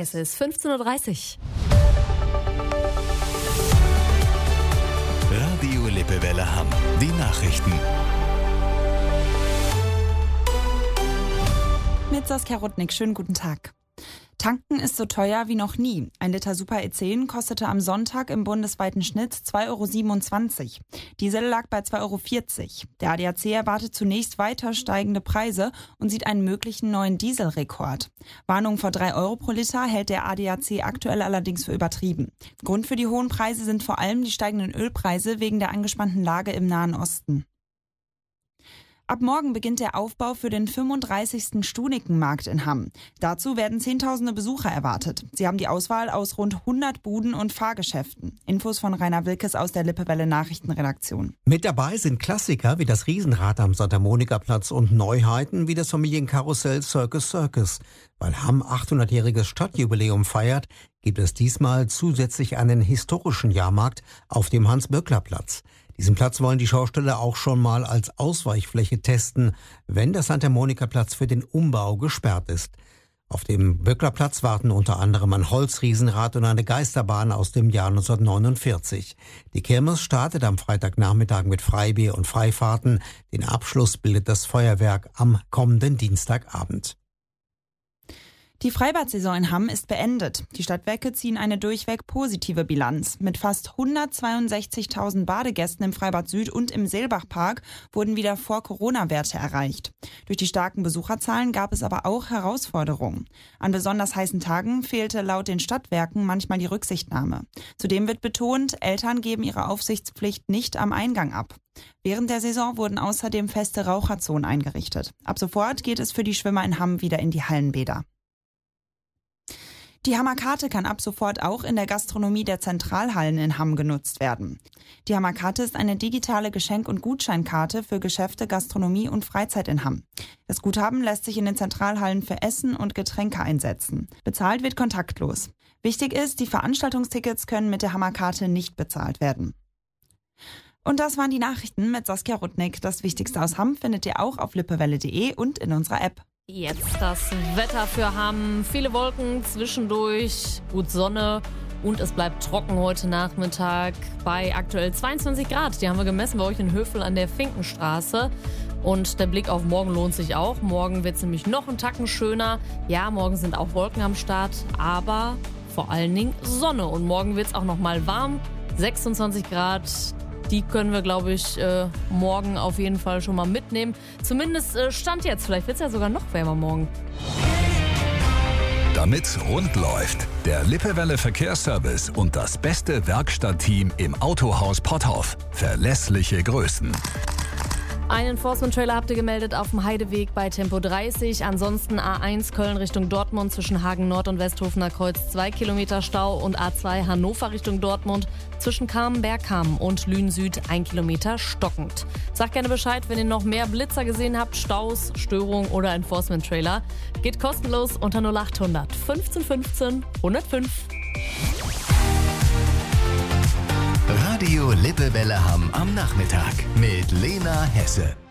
Es ist 15:30 Uhr. Radio Lippewelle Hamm. Die Nachrichten. Mit Saskia Rudnick, schönen guten Tag. Tanken ist so teuer wie noch nie. Ein Liter Super E10 kostete am Sonntag im bundesweiten Schnitt 2,27 €. Diesel lag bei 2,40 €. Der ADAC erwartet zunächst weiter steigende Preise und sieht einen möglichen neuen Dieselrekord. Warnung vor 3 € pro Liter hält der ADAC aktuell allerdings für übertrieben. Grund für die hohen Preise sind vor allem die steigenden Ölpreise wegen der angespannten Lage im Nahen Osten. Ab morgen beginnt der Aufbau für den 35. Stunikenmarkt in Hamm. Dazu werden Zehntausende Besucher erwartet. Sie haben die Auswahl aus rund 100 Buden und Fahrgeschäften. Infos von Rainer Wilkes aus der Lippewelle Nachrichtenredaktion. Mit dabei sind Klassiker wie das Riesenrad am Santa Monica Platz und Neuheiten wie das Familienkarussell Circus Circus. Weil Hamm 800-jähriges Stadtjubiläum feiert, gibt es diesmal zusätzlich einen historischen Jahrmarkt auf dem Hans-Böckler-Platz. Diesen Platz wollen die Schausteller auch schon mal als Ausweichfläche testen, wenn der Santa Monica Platz für den Umbau gesperrt ist. Auf dem Böcklerplatz warten unter anderem ein Holzriesenrad und eine Geisterbahn aus dem Jahr 1949. Die Kirmes startet am Freitagnachmittag mit Freibier und Freifahrten. Den Abschluss bildet das Feuerwerk am kommenden Dienstagabend. Die Freibad-Saison in Hamm ist beendet. Die Stadtwerke ziehen eine durchweg positive Bilanz. Mit fast 162.000 Badegästen im Freibad Süd und im Seelbachpark wurden wieder Vor-Corona-Werte erreicht. Durch die starken Besucherzahlen gab es aber auch Herausforderungen. An besonders heißen Tagen fehlte laut den Stadtwerken manchmal die Rücksichtnahme. Zudem wird betont, Eltern geben ihre Aufsichtspflicht nicht am Eingang ab. Während der Saison wurden außerdem feste Raucherzonen eingerichtet. Ab sofort geht es für die Schwimmer in Hamm wieder in die Hallenbäder. Die Hammerkarte kann ab sofort auch in der Gastronomie der Zentralhallen in Hamm genutzt werden. Die Hammerkarte ist eine digitale Geschenk- und Gutscheinkarte für Geschäfte, Gastronomie und Freizeit in Hamm. Das Guthaben lässt sich in den Zentralhallen für Essen und Getränke einsetzen. Bezahlt wird kontaktlos. Wichtig ist, die Veranstaltungstickets können mit der Hammerkarte nicht bezahlt werden. Und das waren die Nachrichten mit Saskia Rudnick. Das Wichtigste aus Hamm findet ihr auch auf lippewelle.de und in unserer App. Jetzt das Wetter für Hamm. Viele Wolken, zwischendurch gut Sonne und es bleibt trocken heute Nachmittag bei aktuell 22 Grad. Die haben wir gemessen bei euch in Hövel an der Finkenstraße. Und der Blick auf morgen lohnt sich auch. Morgen wird es nämlich noch einen Tacken schöner. Ja, morgen sind auch Wolken am Start, aber vor allen Dingen Sonne. Und morgen wird es auch noch mal warm. 26 Grad. Die können wir, glaube ich, morgen auf jeden Fall schon mal mitnehmen. Zumindest Stand jetzt. Vielleicht wird es ja sogar noch wärmer morgen. Damit's rund läuft, der Lippewelle Verkehrsservice und das beste Werkstattteam im Autohaus Potthoff. Verlässliche Größen. Einen Enforcement-Trailer habt ihr gemeldet auf dem Heideweg bei Tempo 30. Ansonsten A1 Köln Richtung Dortmund zwischen Hagen Nord und Westhofener Kreuz 2 Kilometer Stau und A2 Hannover Richtung Dortmund zwischen Bergkamen und Lünen Süd 1 Kilometer stockend. Sagt gerne Bescheid, wenn ihr noch mehr Blitzer gesehen habt, Staus, Störungen oder Enforcement-Trailer. Geht kostenlos unter 0800 15 15 105. Radio Lippewelle Hamm am Nachmittag mit Lena Hesse.